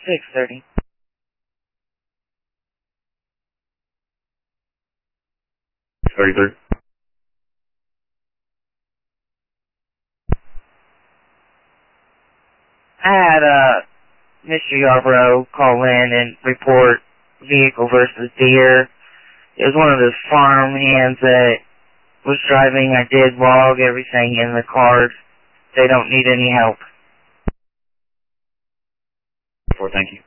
6:30. I had Mr. Yarborough call in and report vehicle versus deer. It was one of those farm hands that was driving. I did log everything in the card. They don't need any help. Thank you.